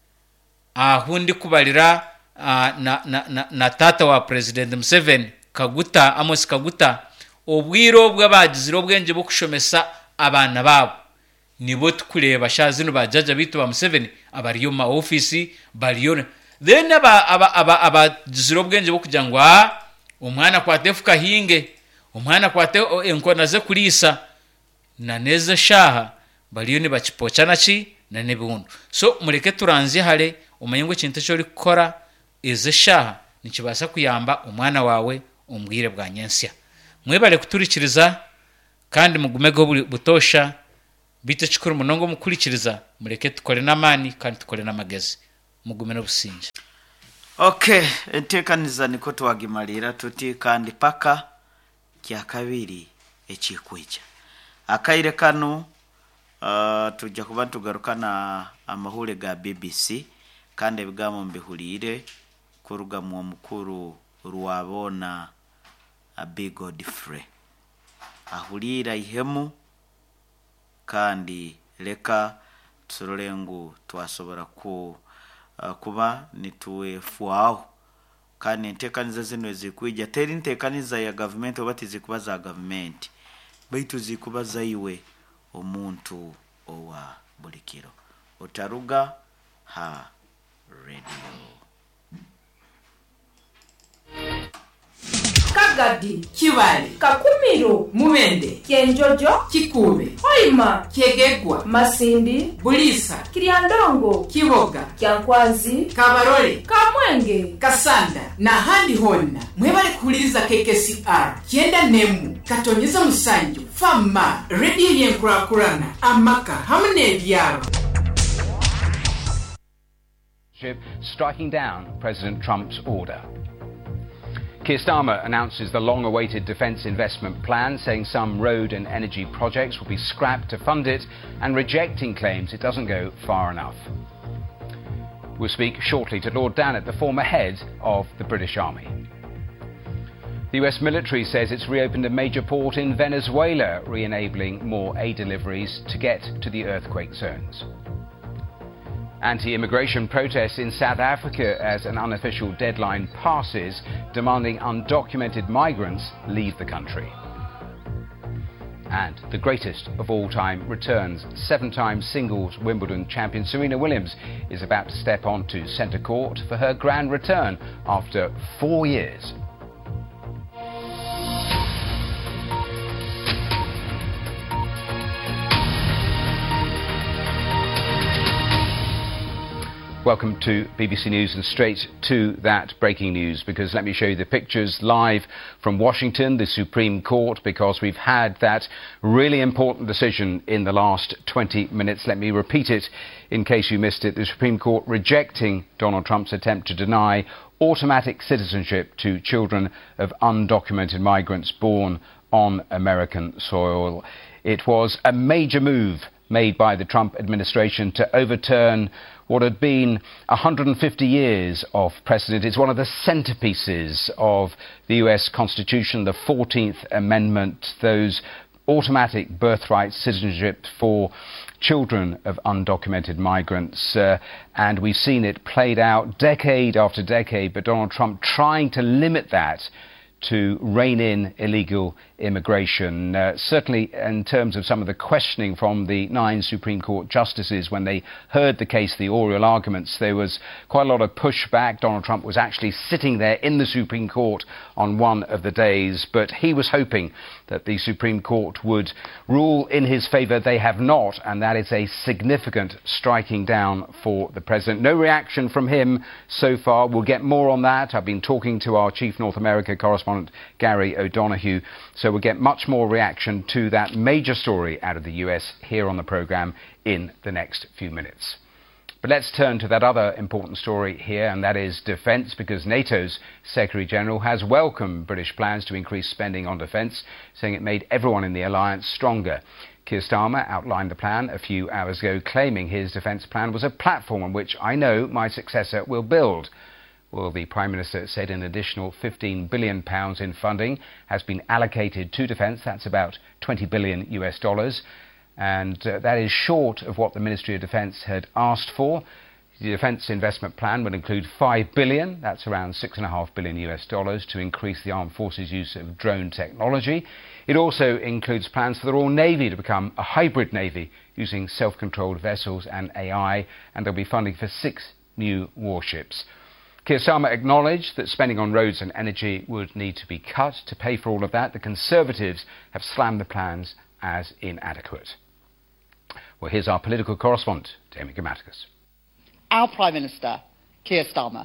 ahundi kubalira na, na, na, na tata wa President Museveni Kaguta Amos Kaguta obwiro bw'abagiziro obwenje bukushomesa abana babo nibo tukureba shazino bajaja bitu ba Museveni abariyo ma office bariyo then aba aba aba abagiziro obwenje bukujangwa umwana kwatefuka hinge umwana kwate enkona ze kulisa na neza shaha bariyo ni bakipochana ki na nebundu. So mureke turanze hale umanyengo kintu cyo likora eze shaha nikibasa kuyamba umwana wawe umbwire bwa nyensya mwebale kuturikiriza kandi mugumego butosha bite chikuru munongo mukurikiriza mureke tukore namani kandi tukore namagezi mugumira businja. Okay, entekaniza niko twagimalira tuti kandi paka kya kabiri ekikwica. Akaire kano uh, tujja kuba tugarukana amahule ga B B C kandi ebigamo mbihulire kuruga mu mukuru Rwabona a Big Godfrey. Ahulira ihemu kandi leka tusolengu twasobora ku uh, kuba nituwefuaho kandi entekaniza zino zikwija teri ntekaniza ya government obati zikuba za government baitu zikuba zaiwe omuntu owa bulikiro otaruga ha radio. Kagadi, Kibali, Kakumiro, Mubende, Kienjojo, Kikube, Hoima, Kiegegwa, Masindi, Bulisa, Kiriandongo, Kiboga, Kyankwazi, Kabarole, Kamwenge, Kasanda, na handi honna. Mwebale kuliza K K C R, Kienda Nemu, Katonyeza Musanju, Fama, Radio Yenkurakurana, Amaka, Hamne Biaro. Striking down President Trump's order. Keir Starmer announces the long-awaited defence investment plan, saying some road and energy projects will be scrapped to fund it, and rejecting claims it doesn't go far enough. We'll speak shortly to Lord Dannatt, the former head of the British Army. The U S military says it's reopened a major port in Venezuela, re-enabling more aid deliveries to get to the earthquake zones. Anti-immigration protests in South Africa as an unofficial deadline passes, demanding undocumented migrants leave the country. And the greatest of all time returns. Seven-time singles Wimbledon champion Serena Williams is about to step onto centre court for her grand return after four years. Welcome to B B C News, and straight to that breaking news, because let me show you the pictures live from Washington, the Supreme Court, because we've had that really important decision in the last twenty minutes. Let me repeat it in case you missed it. The Supreme Court rejecting Donald Trump's attempt to deny automatic citizenship to children of undocumented migrants born on American soil. It was a major move made by the Trump administration to overturn what had been one hundred fifty years of precedent. It's one of the centerpieces of the U S Constitution, the fourteenth Amendment, those automatic birthright citizenship for children of undocumented migrants. Uh, and we've seen it played out decade after decade, but Donald Trump trying to limit that to rein in illegal immigration. Uh, certainly in terms of some of the questioning from the nine Supreme Court justices when they heard the case, the oral arguments, there was quite a lot of pushback. Donald Trump was actually sitting there in the Supreme Court on one of the days, but he was hoping that the Supreme Court would rule in his favour. They have not, and that is a significant striking down for the president. No reaction from him so far. We'll get more on that. I've been talking to our chief North America correspondent, Gary O'Donoghue, so we'll get much more reaction to that major story out of the U S here on the programme in the next few minutes. But let's turn to that other important story here, and that is defence, because NATO's Secretary-General has welcomed British plans to increase spending on defence, saying it made everyone in the alliance stronger. Keir Starmer outlined the plan a few hours ago, claiming his defence plan was a platform on which I know my successor will build. Well, the Prime Minister said an additional fifteen billion pounds in funding has been allocated to defence. That's about twenty billion U S dollars. And uh, that is short of what the Ministry of Defence had asked for. The Defence Investment Plan would include five billion, that's around six point five billion U S dollars, to increase the Armed Forces' use of drone technology. It also includes plans for the Royal Navy to become a hybrid navy using self-controlled vessels and A I, and there'll be funding for six new warships. Keir Starmer acknowledged that spending on roads and energy would need to be cut. To pay for all of that, the Conservatives have slammed the plans as inadequate. Well, here's our political correspondent, Damien Grammaticus. Our Prime Minister, Keir Starmer.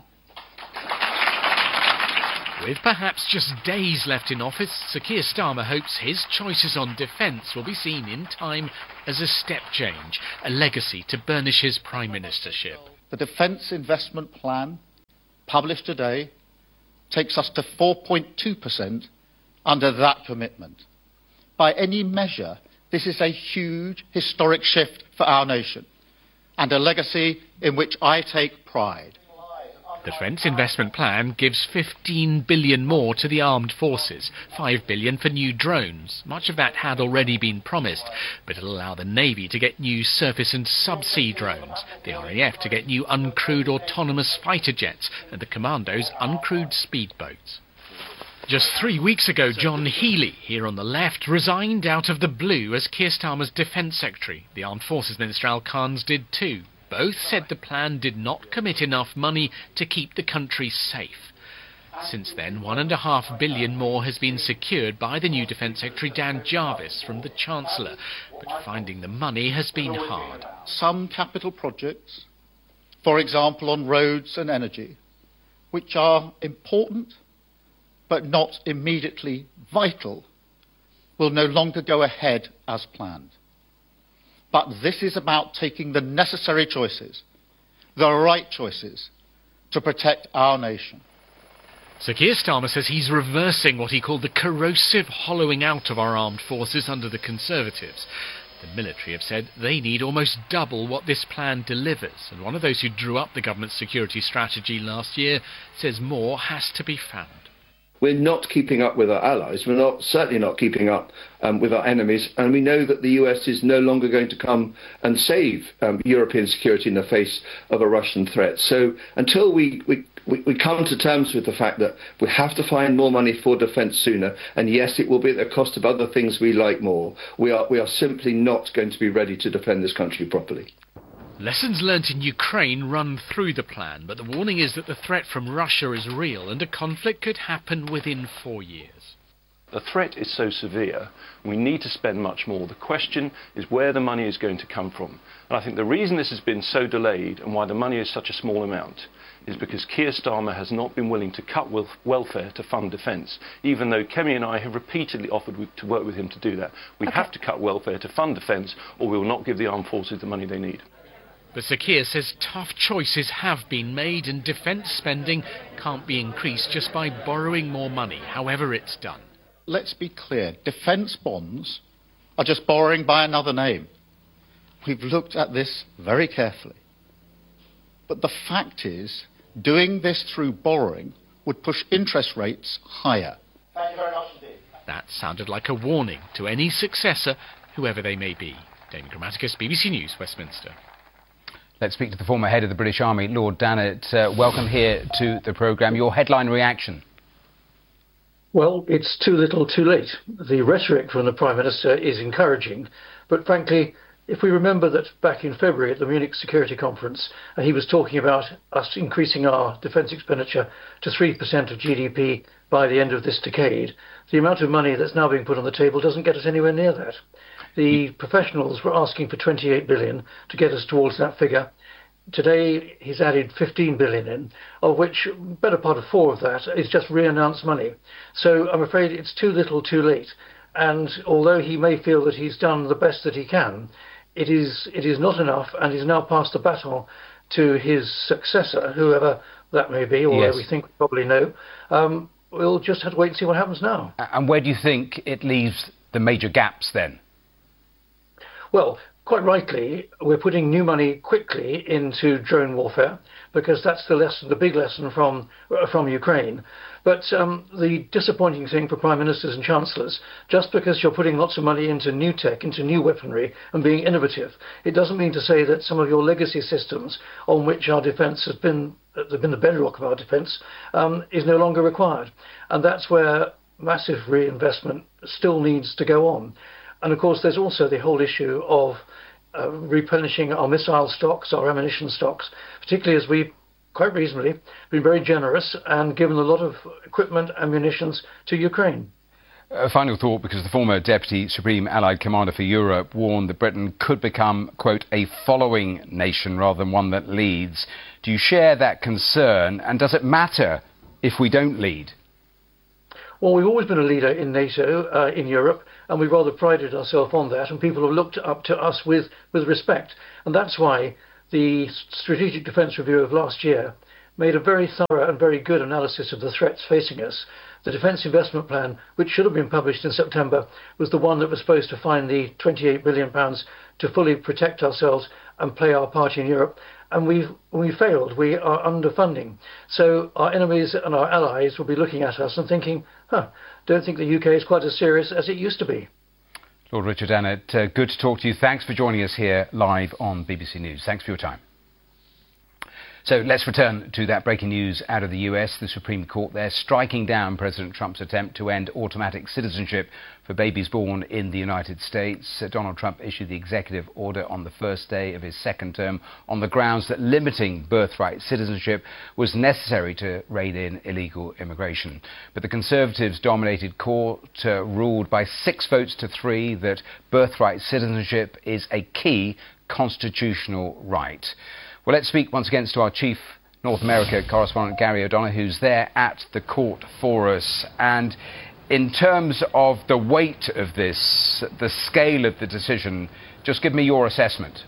With perhaps just days left in office, Sir Keir Starmer hopes his choices on defence will be seen in time as a step change, a legacy to burnish his prime ministership. The Defence Investment Plan, published today, takes us to four point two percent under that commitment. By any measure, this is a huge historic shift for our nation and a legacy in which I take pride. The Defence Investment Plan gives fifteen billion more to the armed forces, five billion for new drones. Much of that had already been promised, but it'll allow the Navy to get new surface and subsea drones, the R A F to get new uncrewed autonomous fighter jets, and the Commandos uncrewed speedboats. Just three weeks ago, John Healey, here on the left, resigned out of the blue as Keir Starmer's Defence Secretary. The Armed Forces Minister Al Khan's did too. Both said the plan did not commit enough money to keep the country safe. Since then, one and a half billion more has been secured by the new Defence Secretary Dan Jarvis from the Chancellor, but finding the money has been hard. Some capital projects, for example on roads and energy, which are important but not immediately vital, will no longer go ahead as planned. But this is about taking the necessary choices, the right choices, to protect our nation. Sir Keir Starmer says he's reversing what he called the corrosive hollowing out of our armed forces under the Conservatives. The military have said they need almost double what this plan delivers, and one of those who drew up the government's security strategy last year says more has to be found. We're not keeping up with our allies. We're not certainly not keeping up um, with our enemies. And we know that the U S is no longer going to come and save um, European security in the face of a Russian threat. So until we, we, we, we come to terms with the fact that we have to find more money for defence sooner, and yes, it will be at the cost of other things we like more, we are, we are simply not going to be ready to defend this country properly. Lessons learnt in Ukraine run through the plan, but the warning is that the threat from Russia is real and a conflict could happen within four years. The threat is so severe, we need to spend much more. The question is where the money is going to come from. And I think the reason this has been so delayed and why the money is such a small amount is because Keir Starmer has not been willing to cut welfare to fund defence, even though Kemi and I have repeatedly offered to work with him to do that. We okay. have to cut welfare to fund defence, or we will not give the armed forces the money they need. But Sir Keir says tough choices have been made and defence spending can't be increased just by borrowing more money, however it's done. Let's be clear, defence bonds are just borrowing by another name. We've looked at this very carefully. But the fact is, doing this through borrowing would push interest rates higher. Thank you very much indeed. That sounded like a warning to any successor, whoever they may be. Damien Grammaticus, B B C News, Westminster. Let's speak to the former head of the British Army, Lord Dannatt. Uh, welcome here to the programme. Your headline reaction? Well, it's too little too late. The rhetoric from the Prime Minister is encouraging, but frankly, if we remember that back in February at the Munich Security Conference, uh, he was talking about us increasing our defence expenditure to three percent of G D P by the end of this decade, the amount of money that's now being put on the table doesn't get us anywhere near that. The professionals were asking for twenty-eight billion to get us towards that figure. Today, he's added fifteen billion in, of which better part of four of that is just re-announced money. So I'm afraid it's too little too late. And although he may feel that he's done the best that he can, it is it is not enough, and he's now passed the baton to his successor, whoever that may be, although yes. we think we probably know. Um, we'll just have to wait and see what happens now. And where do you think it leaves the major gaps then? Well, quite rightly, we're putting new money quickly into drone warfare because that's the lesson, the big lesson from uh, from Ukraine. But um, the disappointing thing for prime ministers and chancellors, just because you're putting lots of money into new tech, into new weaponry and being innovative, it doesn't mean to say that some of your legacy systems on which our defence has been, uh, been the bedrock of our defence, um, is no longer required. And that's where massive reinvestment still needs to go on. And of course, there's also the whole issue of uh, replenishing our missile stocks, our ammunition stocks, particularly as we've quite reasonably been very generous and given a lot of equipment and munitions to Ukraine. A final thought, because the former Deputy Supreme Allied Commander for Europe warned that Britain could become, quote, a following nation rather than one that leads. Do you share that concern, and does it matter if we don't lead? Well, we've always been a leader in NATO, uh, in Europe, and we've rather prided ourselves on that, and people have looked up to us with, with respect. And that's why the Strategic Defence Review of last year made a very thorough and very good analysis of the threats facing us. The Defence Investment Plan, which should have been published in September, was the one that was supposed to find the twenty-eight billion pounds to fully protect ourselves and play our part in Europe. And we've we failed. We are underfunding. So our enemies and our allies will be looking at us and thinking, huh, don't think the U K is quite as serious as it used to be. Lord Richard Annett, uh, good to talk to you. Thanks for joining us here live on B B C News. Thanks for your time. So let's return to that breaking news out of the U S. The Supreme Court there striking down President Trump's attempt to end automatic citizenship for babies born in the United States. Uh, Donald Trump issued the executive order on the first day of his second term on the grounds that limiting birthright citizenship was necessary to rein in illegal immigration. But the Conservatives-dominated court uh, ruled by six votes to three that birthright citizenship is a key constitutional right. Well, let's speak once again to our chief North America correspondent, Gary O'Donnell, who's there at the court for us. And in terms of the weight of this, the scale of the decision, just give me your assessment.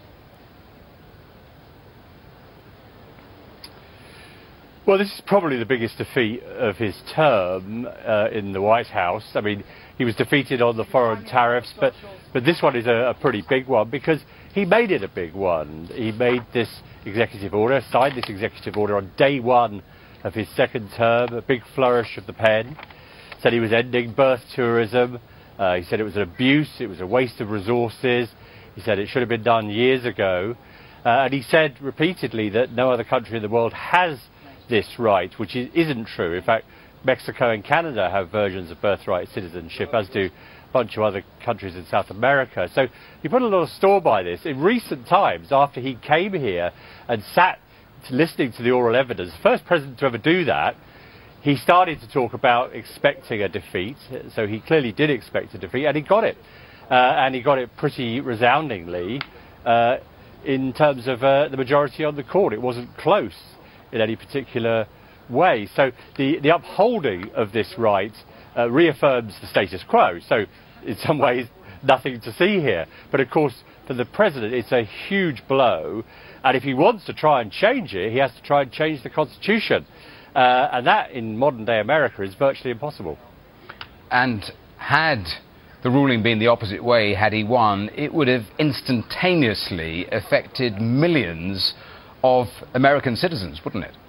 Well, this is probably the biggest defeat of his term uh, in the White House. I mean, he was defeated on the foreign tariffs, but, but this one is a, a pretty big one because he made it a big one. He made this executive order, signed this executive order on day one of his second term, a big flourish of the pen. Said he was ending birth tourism. Uh, he said it was an abuse, it was a waste of resources. He said it should have been done years ago. Uh, and he said repeatedly that no other country in the world has this right, which is, isn't true. In fact, Mexico and Canada have versions of birthright citizenship, as do a bunch of other countries in South America. So he put a lot of store by this. In recent times, after he came here and sat listening to the oral evidence, the first president to ever do that, he started to talk about expecting a defeat. So he clearly did expect a defeat, and he got it. Uh, and he got it pretty resoundingly uh, in terms of uh, the majority on the court. It wasn't close in any particular way. So the, the upholding of this right uh, reaffirms the status quo. So in some ways, nothing to see here. But of course, for the president, it's a huge blow. And if he wants to try and change it, he has to try and change the Constitution. Uh, and that, in modern-day America, is virtually impossible. And had the ruling been the opposite way, had he won, it would have instantaneously affected millions of American citizens, wouldn't it?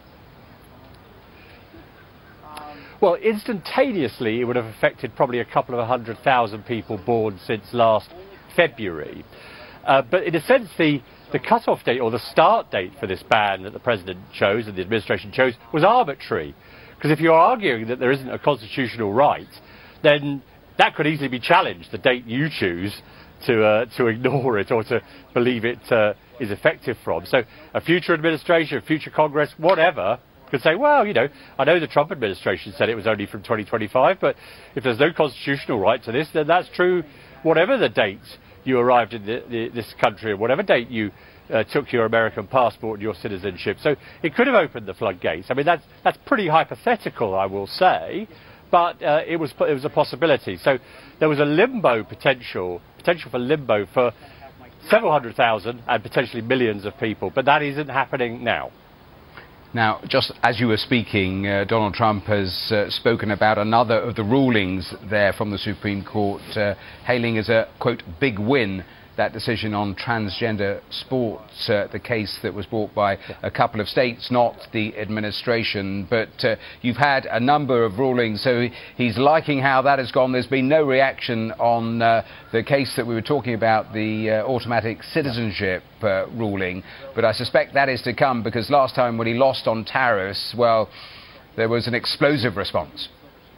Well, instantaneously, it would have affected probably a couple of hundred thousand people born since last February. Uh, but in a sense, the, the cut-off date or the start date for this ban that the president chose and the administration chose was arbitrary. Because if you're arguing that there isn't a constitutional right, then that could easily be challenged, the date you choose to uh, to ignore it or to believe it uh, is effective from. So a future administration, a future Congress, whatever, could say, well, you know, I know the Trump administration said it was only from twenty twenty-five, but if there's no constitutional right to this, then that's true whatever the date you arrived in the, the, this country, or whatever date you uh, took your American passport and your citizenship. So it could have opened the floodgates. I mean, that's, that's pretty hypothetical, I will say, but uh, it was it was a possibility. So there was a limbo potential, potential for limbo for several hundred thousand and potentially millions of people, but that isn't happening now. Now, just as you were speaking, uh, Donald Trump has uh, spoken about another of the rulings there from the Supreme Court, uh, hailing as a, quote, big win, that decision on transgender sports, uh, the case that was brought by a couple of states, not the administration. But uh, you've had a number of rulings, so he's liking how that has gone. There's been no reaction on uh, the case that we were talking about, the uh, automatic citizenship uh, ruling. But I suspect that is to come, because last time when he lost on tariffs, well, there was an explosive response.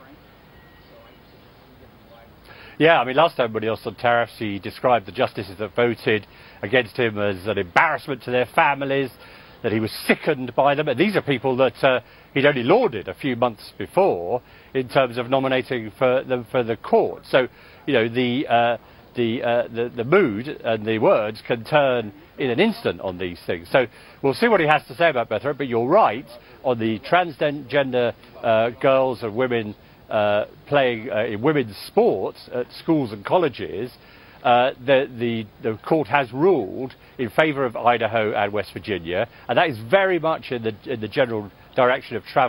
Yeah, I mean, last time when he lost on tariffs, he described the justices that voted against him as an embarrassment to their families, that he was sickened by them. And these are people that uh, he'd only lauded a few months before in terms of nominating for them for the court. So, you know, the, uh, the, uh, the, the mood and the words can turn in an instant on these things. So we'll see what he has to say about birthright. But you're right, on the transgender uh, girls and women Uh, playing uh, in women's sports at schools and colleges, uh, the, the, the court has ruled in favour of Idaho and West Virginia, and that is very much in the, in the general direction of travel.